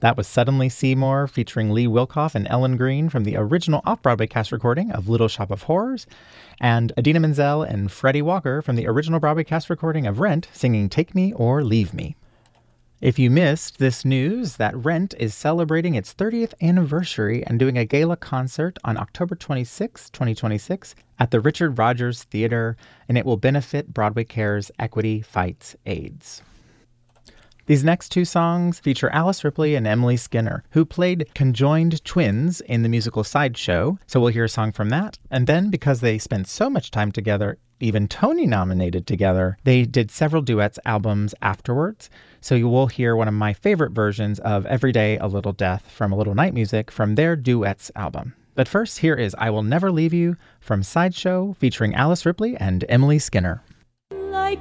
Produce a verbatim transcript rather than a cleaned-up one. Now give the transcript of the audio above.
That was Suddenly Seymour featuring Lee Wilkoff and Ellen Greene from the original off-Broadway cast recording of Little Shop of Horrors, and Idina Menzel and Freddie Walker from the original Broadway cast recording of Rent singing Take Me or Leave Me. If you missed this news, that Rent is celebrating its thirtieth anniversary and doing a gala concert on October twenty-sixth, twenty twenty-six at the Richard Rogers Theater, and it will benefit Broadway Cares Equity Fights AIDS. These next two songs feature Alice Ripley and Emily Skinner, who played conjoined twins in the musical Sideshow, so we'll hear a song from that. And then, because they spent so much time together, even Tony-nominated together, they did several duets albums afterwards, so you will hear one of my favorite versions of Every Day a Little Death from A Little Night Music from their Duets album. But first, here is I Will Never Leave You from Sideshow featuring Alice Ripley and Emily Skinner. Like